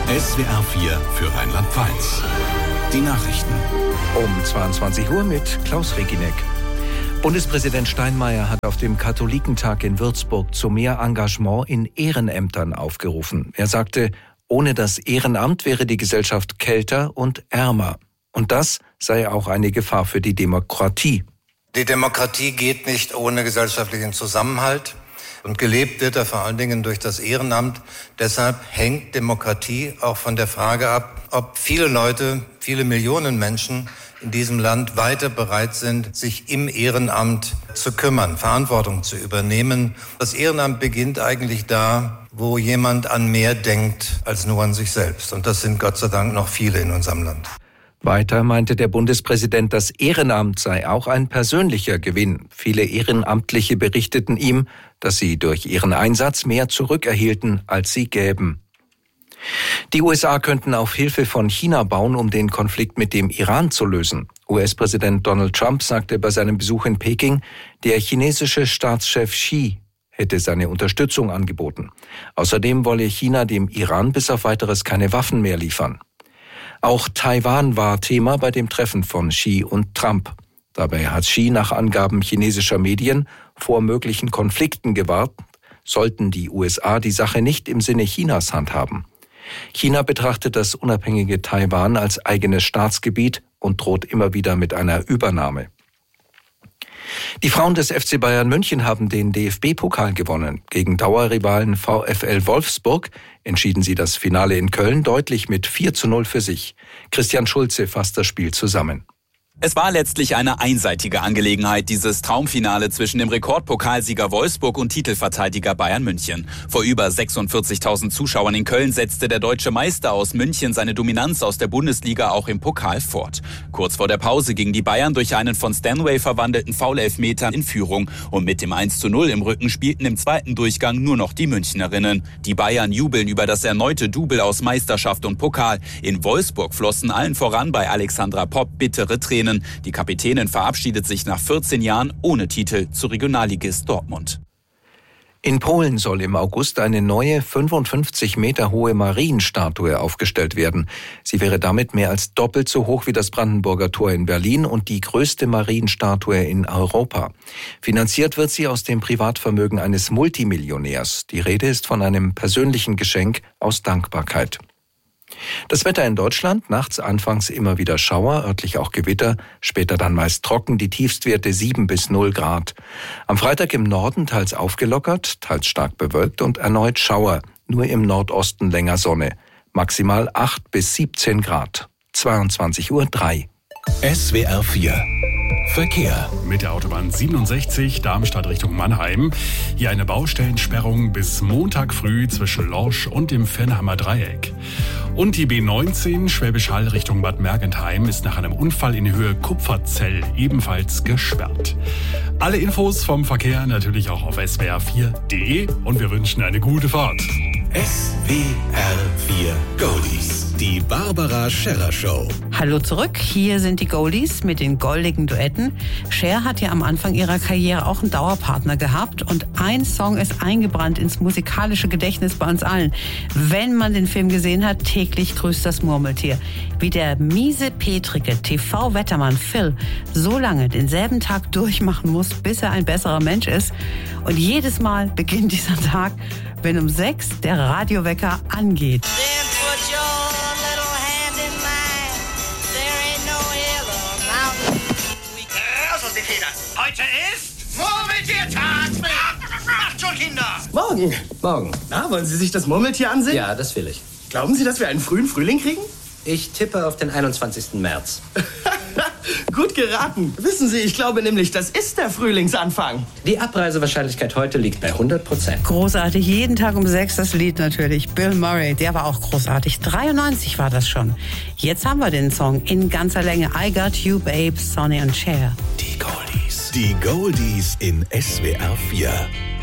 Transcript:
SWR 4 für Rheinland-Pfalz. Die Nachrichten. Um 22 Uhr mit Klaus Regineck. Bundespräsident Steinmeier hat auf dem Katholikentag in Würzburg zu mehr Engagement in Ehrenämtern aufgerufen. Er sagte, ohne das Ehrenamt wäre die Gesellschaft kälter und ärmer. Und das sei auch eine Gefahr für die Demokratie. Die Demokratie geht nicht ohne gesellschaftlichen Zusammenhalt. Und gelebt wird er vor allen Dingen durch das Ehrenamt. Deshalb hängt Demokratie auch von der Frage ab, ob viele Leute, viele Millionen Menschen in diesem Land weiter bereit sind, sich im Ehrenamt zu kümmern, Verantwortung zu übernehmen. Das Ehrenamt beginnt eigentlich da, wo jemand an mehr denkt als nur an sich selbst. Und das sind Gott sei Dank noch viele in unserem Land. Weiter meinte der Bundespräsident, das Ehrenamt sei auch ein persönlicher Gewinn. Viele Ehrenamtliche berichteten ihm, dass sie durch ihren Einsatz mehr zurückerhielten, als sie gäben. Die USA könnten auf Hilfe von China bauen, um den Konflikt mit dem Iran zu lösen. US-Präsident Donald Trump sagte bei seinem Besuch in Peking, der chinesische Staatschef Xi hätte seine Unterstützung angeboten. Außerdem wolle China dem Iran bis auf Weiteres keine Waffen mehr liefern. Auch Taiwan war Thema bei dem Treffen von Xi und Trump. Dabei hat Xi nach Angaben chinesischer Medien vor möglichen Konflikten gewarnt, sollten die USA die Sache nicht im Sinne Chinas handhaben. China betrachtet das unabhängige Taiwan als eigenes Staatsgebiet und droht immer wieder mit einer Übernahme. Die Frauen des FC Bayern München haben den DFB-Pokal gewonnen. Gegen Dauerrivalen VfL Wolfsburg entschieden sie das Finale in Köln deutlich mit 4:0 für sich. Christian Schulze fasst das Spiel zusammen. Es war letztlich eine einseitige Angelegenheit, dieses Traumfinale zwischen dem Rekordpokalsieger Wolfsburg und Titelverteidiger Bayern München. Vor über 46.000 Zuschauern in Köln setzte der deutsche Meister aus München seine Dominanz aus der Bundesliga auch im Pokal fort. Kurz vor der Pause gingen die Bayern durch einen von Stanway verwandelten Foul-Elfmeter in Führung und mit dem 1:0 im Rücken spielten im zweiten Durchgang nur noch die Münchnerinnen. Die Bayern jubeln über das erneute Double aus Meisterschaft und Pokal. In Wolfsburg flossen allen voran bei Alexandra Popp bittere Tränen. Die Kapitänin verabschiedet sich nach 14 Jahren ohne Titel zu Regionalligist Dortmund. In Polen soll im August eine neue 55 Meter hohe Marienstatue aufgestellt werden. Sie wäre damit mehr als doppelt so hoch wie das Brandenburger Tor in Berlin und die größte Marienstatue in Europa. Finanziert wird sie aus dem Privatvermögen eines Multimillionärs. Die Rede ist von einem persönlichen Geschenk aus Dankbarkeit. Das Wetter in Deutschland, nachts anfangs immer wieder Schauer, örtlich auch Gewitter, später dann meist trocken, die Tiefstwerte 7 bis 0 Grad. Am Freitag im Norden teils aufgelockert, teils stark bewölkt und erneut Schauer, nur im Nordosten länger Sonne. Maximal 8 bis 17 Grad. 22:03 Uhr. SWR 4 Verkehr. Mit der Autobahn 67 Darmstadt Richtung Mannheim. Hier eine Baustellensperrung bis Montag früh zwischen Lorsch und dem Viernheimer Dreieck. Und die B19 Schwäbisch Hall Richtung Bad Mergentheim ist nach einem Unfall in Höhe Kupferzell ebenfalls gesperrt. Alle Infos vom Verkehr natürlich auch auf swr4.de und wir wünschen eine gute Fahrt. SWR 4 Goldies. Die Barbara Scherrer Show. Hallo zurück, hier sind die Goldies mit den goldigen Duetten. Cher hat ja am Anfang ihrer Karriere auch einen Dauerpartner gehabt und ein Song ist eingebrannt ins musikalische Gedächtnis bei uns allen. Wenn man den Film gesehen hat, täglich grüßt das Murmeltier. Wie der miese, petrige TV-Wettermann Phil so lange denselben Tag durchmachen muss, bis er ein besserer Mensch ist. Und jedes Mal beginnt dieser Tag, wenn um 6 der Radiowecker angeht. Heute ist Murmeltiertag! Macht schon, Kinder! Morgen. Na, wollen Sie sich das Murmeltier ansehen? Ja, das will ich. Glauben Sie, dass wir einen frühen Frühling kriegen? Ich tippe auf den 21. März. Gut geraten. Wissen Sie, ich glaube nämlich, das ist der Frühlingsanfang. Die Abreisewahrscheinlichkeit heute liegt bei 100%. Großartig, jeden Tag um 6 das Lied natürlich. Bill Murray, der war auch großartig. 93 war das schon. Jetzt haben wir den Song in ganzer Länge. I Got You, Babe, Sonny und Cher. Die Goldies. Die Goldies in SWR 4.